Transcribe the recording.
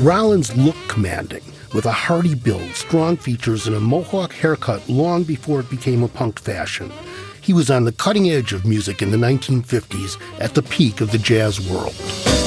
Rollins looked commanding, with a hearty build, strong features, and a mohawk haircut long before it became a punk fashion. He was on the cutting edge of music in the 1950s, at the peak of the jazz world.